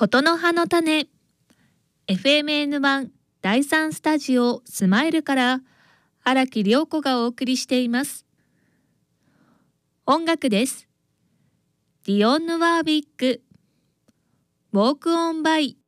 ことの葉の種 FMN1 第3スタジオスマイルから荒木涼子がお送りしています。音楽です。ディオンヌワービックウォークオンバイ。